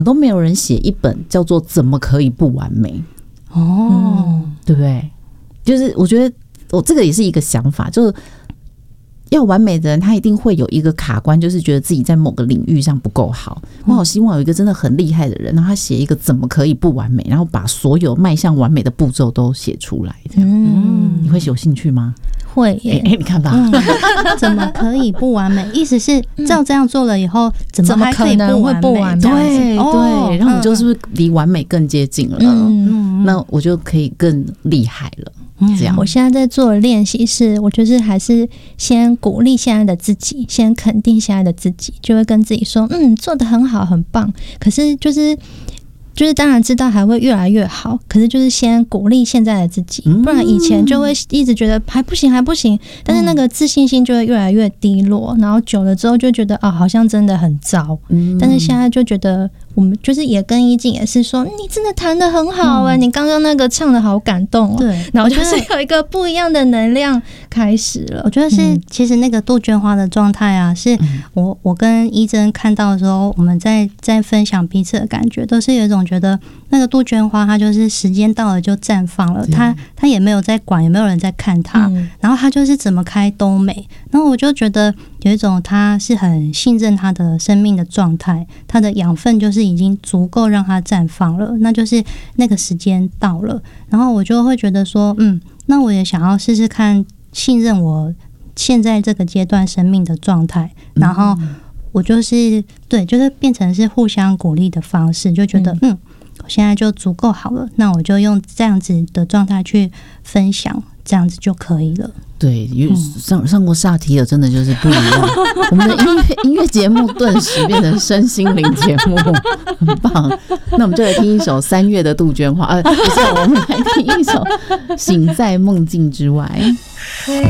都没有人写一本叫做怎么可以不完美对不对？就是我觉得我这个也是一个想法，就是要完美的人他一定会有一个卡关，就是觉得自己在某个领域上不够好。我好希望有一个真的很厉害的人，然后他写一个怎么可以不完美，然后把所有迈向完美的步骤都写出来这样。你会有兴趣吗？ 会耶， 你看吧， 怎么可以不完美？意思是照这样做了以后，怎么还可以不完美？ 对对，然后你就是离完美更接近了，那我就可以更厉害了。这样， 我现在在做的练习是，我就是还是先鼓励现在的自己，先肯定现在的自己，就会跟自己说，做得很好，很棒。可是就是当然知道还会越来越好，可是就是先鼓励现在的自己，不然以前就会一直觉得还不行，但是那个自信心就会越来越低落，然后久了之后就觉得好像真的很糟。但是现在就觉得我们就是也跟依静也是说，你真的弹得很好你刚刚那个唱得好感动对， 然后就是有一个不一样的能量开始了。 我觉得是，其实那个杜鹃花的状态啊，是我跟依珍看到的时候，我们在分享彼此的感觉，都是有一种觉得那个杜鹃花它就是时间到了就绽放了，它也没有在管有没有人在看它，然后它就是怎么开都美。然后我就觉得有一种它是很信任它的生命的状态，它的养分就是已经足够让它绽放了，那就是那个时间到了。然后我就会觉得说那我也想要试试看信任我现在这个阶段生命的状态，然后我就是就是变成是互相鼓励的方式，就觉得我现在就足够好了，那我就用这样子的状态去分享，这样子就可以了。 对，上过萨提尔真的就是不一样。我们的音乐节目顿时变成身心灵节目，很棒。那我们就来听一首3月的杜鹃花，不是，我们来听一首《醒在梦境之外》。